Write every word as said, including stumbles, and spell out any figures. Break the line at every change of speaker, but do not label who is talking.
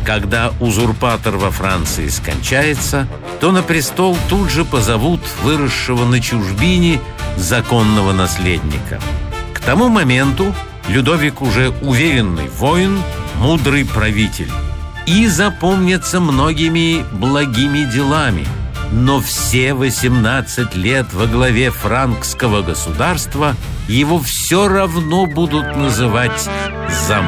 Когда узурпатор во Франции скончается, то на престол тут же позовут выросшего на чужбине законного наследника. К тому моменту Людовик уже уверенный воин, мудрый правитель и запомнится многими благими делами. Но все восемнадцать лет во главе франкского государства его все равно будут называть «замок».